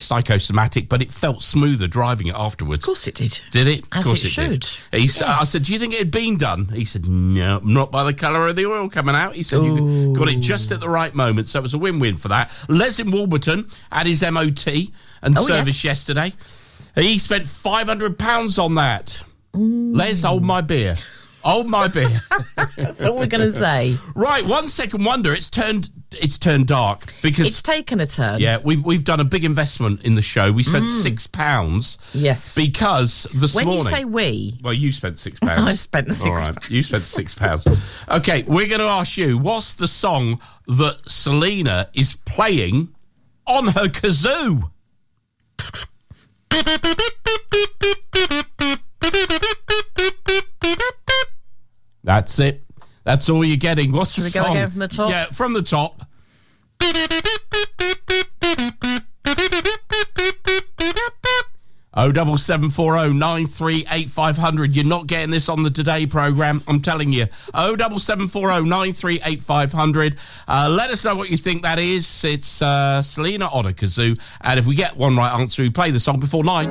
psychosomatic, but it felt smoother driving it afterwards. Of course it did. Did it? As of course it should. Did. I said, do you think it had been done? He said, no, not by the colour of the oil coming out. He said, you got it just at the right moment, so it was a win-win for that. Les in Warburton had his MOT and service yesterday. He spent £500 on that. Les, hold my beer. Hold my beer. That's all we're going to say. Right, 1 second wonder. It's turned dark because it's taken a turn. Yeah, we've done a big investment in the show. We spent £6. Yes, because this morning. When you say we, well, you spent £6. I spent £6. All right, you spent £6. Okay, we're going to ask you, what's the song that Selena is playing on her kazoo? That's it. That's all you're getting. What's the song? Should we go again from the top? Yeah, from the top. 07740 938 500. You're not getting this on the Today programme, I'm telling you. 07740 938 500. Let us know what you think that is. It's Selena on a kazoo. And if we get one right answer, we play the song before 9.